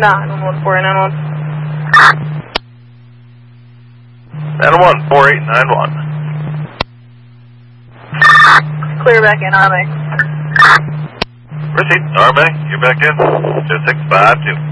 911, 911, 4891. clear back in, RMA. Proceed, RMA, you're back in. 2652.